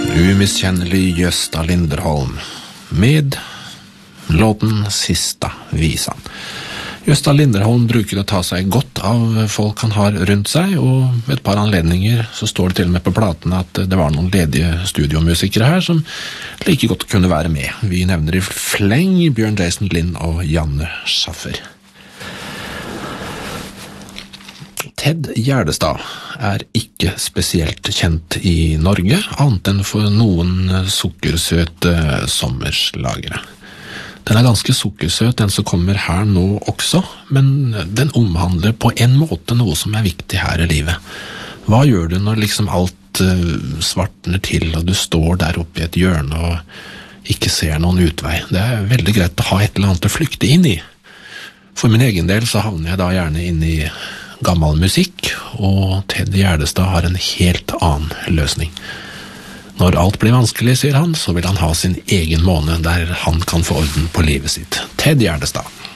Umiskjennelig Gösta Linderholm med låten Sista visan. Gösta Linderholm bruker å ta seg godt av folk han har rundt seg, og ved et par anledninger så står det til og med på platene at det var noen ledige studiomusikere her som like godt kunne være med. Vi nevner i fleng Bjørn Jason Lind og Janne Schaffer. Ted Gärdestad er ikke spesielt kjent i Norge, annet enn for noen sukkersøte sommerslagere. Den er ganske sukkersøt, den som kommer her nå også, men den omhandler på en måte noe som er viktig her i livet. Hva gjør du når liksom alt svartner til, og du står der oppe i et hjørne og ikke ser noen utvei? Det er veldig greit å ha et eller annet å flykte inn i. For min egen del så havner jeg da gjerne inn i gammel musikk, og Ted Gärdestad har en helt annen løsning. Når alt blir vanskelig, sier han, så vil han ha sin egen måned der han kan få orden på livet sitt. Ted Gärdestad.